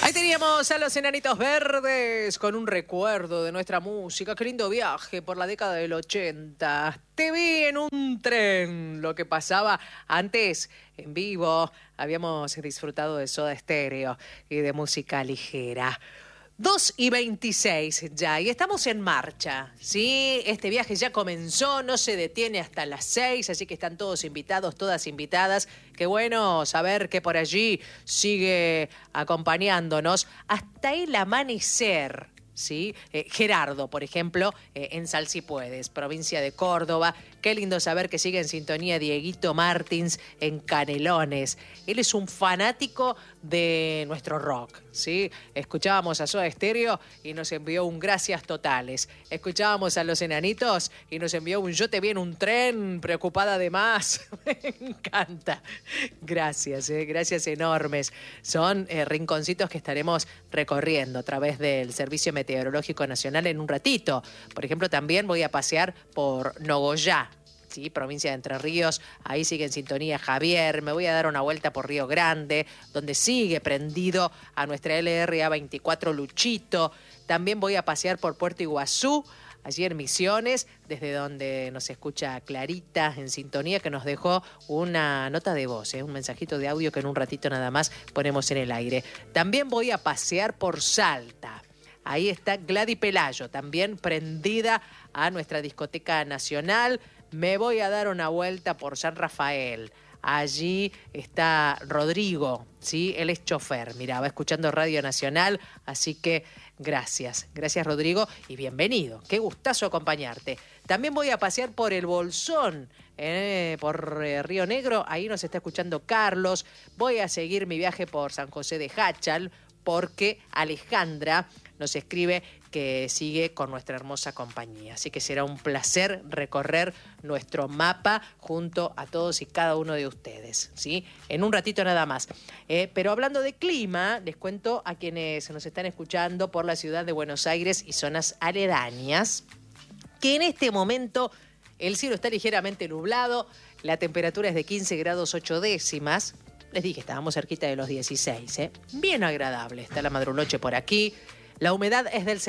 Ahí teníamos a los Enanitos Verdes con un recuerdo de nuestra música. Qué lindo viaje por la década del 80. Te vi en un tren. Lo que pasaba antes en vivo. Habíamos disfrutado de Soda Stereo y de música ligera. 2:26 ya, y estamos en marcha, ¿sí? Este viaje ya comenzó, no se detiene hasta las 6, así que están todos invitados, todas invitadas. Qué bueno saber que por allí sigue acompañándonos hasta el amanecer, ¿sí? Gerardo, por ejemplo, en Sal Si Puedes, provincia de Córdoba. Qué lindo saber que sigue en sintonía Dieguito Martins en Canelones. Él es un fanático de nuestro rock, ¿sí? Escuchábamos a Soda Stereo y nos envió un gracias totales. Escuchábamos a Los Enanitos y nos envió un yo te vi en un tren, preocupada de más. Me encanta. Gracias, gracias enormes. Son rinconcitos que estaremos recorriendo a través del Servicio Meteorológico Nacional en un ratito. Por ejemplo, también voy a pasear por Nogoyá, ¿sí? Provincia de Entre Ríos. Ahí sigue en sintonía Javier. Me voy a dar una vuelta por Río Grande, donde sigue prendido a nuestra LRA 24 Luchito. También voy a pasear por Puerto Iguazú, allí en Misiones, desde donde nos escucha Clarita en sintonía, que nos dejó una nota de voz, un mensajito de audio que en un ratito nada más ponemos en el aire. También voy a pasear por Salta. Ahí está Gladys Pelayo, también prendida a nuestra discoteca nacional. Me voy a dar una vuelta por San Rafael. Allí está Rodrigo, ¿sí? Él es chofer, mira, va escuchando Radio Nacional, así que gracias. Gracias, Rodrigo, y bienvenido. Qué gustazo acompañarte. También voy a pasear por El Bolsón, por Río Negro. Ahí nos está escuchando Carlos. Voy a seguir mi viaje por San José de Jáchal, porque Alejandra nos escribe que sigue con nuestra hermosa compañía. Así que será un placer recorrer nuestro mapa junto a todos y cada uno de ustedes, ¿sí? En un ratito nada más. Pero hablando de clima, les cuento a quienes nos están escuchando por la ciudad de Buenos Aires y zonas aledañas, que en este momento el cielo está ligeramente nublado, la temperatura es de 15 grados 8 décimas. Les dije, estábamos cerquita de los 16, ¿eh? Bien agradable está la madrunoche por aquí. La humedad es del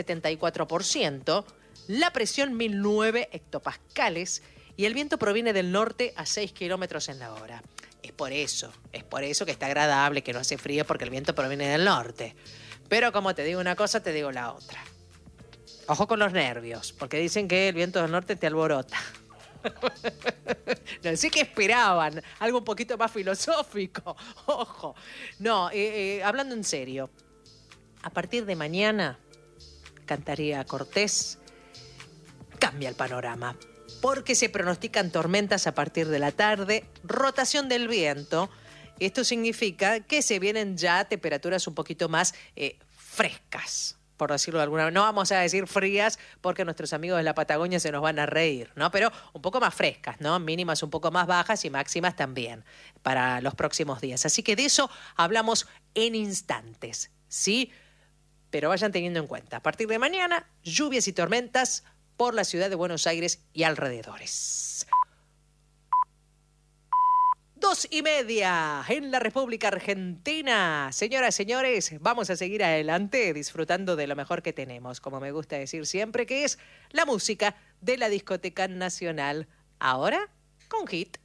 74%, la presión 1009 hectopascales y el viento proviene del norte a 6 kilómetros en la hora. Es por eso que está agradable, que no hace frío, porque el viento proviene del norte. Pero como te digo una cosa, te digo la otra. Ojo con los nervios, porque dicen que el viento del norte te alborota. No sé qué esperaban, algo un poquito más filosófico. Ojo. No, hablando en serio. A partir de mañana, cantaría Cortés, cambia el panorama, porque se pronostican tormentas a partir de la tarde, rotación del viento. Esto significa que se vienen ya temperaturas un poquito más frescas, por decirlo de alguna manera. No vamos a decir frías, porque nuestros amigos de la Patagonia se nos van a reír, ¿no? Pero un poco más frescas, ¿no? Mínimas un poco más bajas y máximas también para los próximos días. Así que de eso hablamos en instantes, ¿sí? Pero vayan teniendo en cuenta, a partir de mañana, lluvias y tormentas por la ciudad de Buenos Aires y alrededores. 2:30 en la República Argentina. Señoras, señores, vamos a seguir adelante disfrutando de lo mejor que tenemos, como me gusta decir siempre, que es la música de la Discoteca Nacional. Ahora, con hit.